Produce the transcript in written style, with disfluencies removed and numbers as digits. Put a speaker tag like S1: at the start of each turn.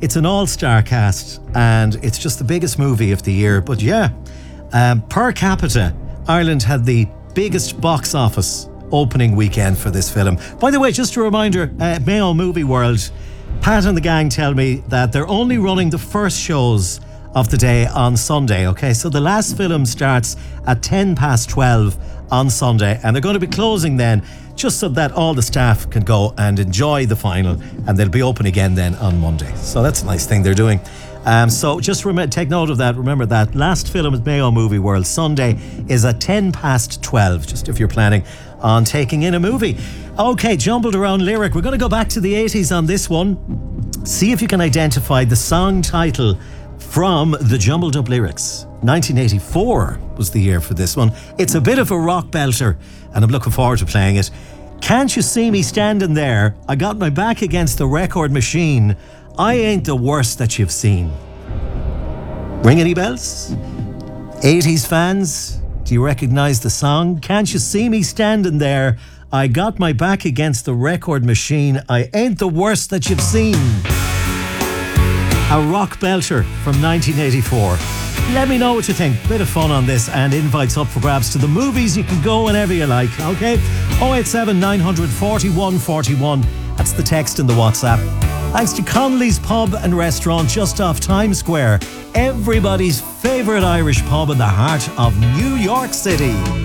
S1: It's an all-star cast and it's just the biggest movie of the year. But yeah, per capita, Ireland had the biggest box office opening weekend for this film. By the way, just a reminder, Mayo Movie World, Pat and the gang tell me that they're only running the first shows of the day on Sunday, okay? So the last film starts at 12:10 on Sunday, and they're going to be closing then just so that all the staff can go and enjoy the final, and they'll be open again then on Monday. So that's a nice thing they're doing. So just take note of that. Remember that last film at Mayo Movie World Sunday is at 12:10, just if you're planning on taking in a movie. Okay, jumbled around lyric. We're going to go back to the 80s on this one. See if you can identify the song title from the jumbled up lyrics. 1984 was the year for this one. It's a bit of a rock belter, and I'm looking forward to playing it. Can't you see me standing there? I got my back against the record machine. I ain't the worst that you've seen. Ring any bells? 80s fans, do you recognise the song? Can't you see me standing there? I got my back against the record machine. I ain't the worst that you've seen. A rock belter from 1984. Let me know what you think. Bit of fun on this, and invites up for grabs to the movies. You can go whenever you like, okay? 087 900 4141. That's the text in the WhatsApp. Thanks to Connolly's Pub and Restaurant just off Times Square. Everybody's favourite Irish pub in the heart of New York City.